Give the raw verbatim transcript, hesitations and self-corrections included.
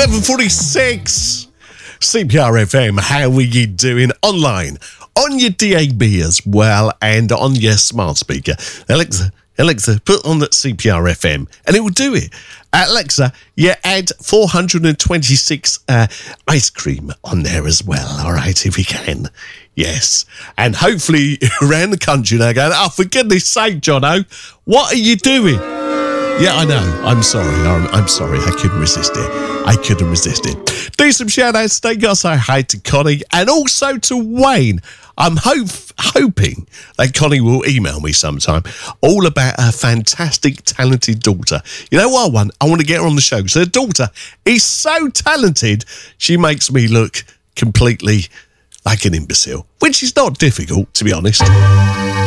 eleven forty-six. C P R F M, how are you doing? Online, on your D A B as well, and on your smart speaker. Alexa, Alexa, put on that C P R F M, and it will do it. Alexa, you add four hundred twenty-six uh, ice cream on there as well, all right, if you can. Yes. And hopefully around the country they're going, oh, for goodness sake, Jono, what are you doing? Yeah, I know. I'm sorry. I'm, I'm sorry. I couldn't resist it. I couldn't resist it. Do some shout-outs. Thank you. Say hi to Connie and also to Wayne. I'm hope, hoping that Connie will email me sometime all about her fantastic, talented daughter. You know what I want? I want to get her on the show. So her daughter is so talented, she makes me look completely like an imbecile, which is not difficult, to be honest.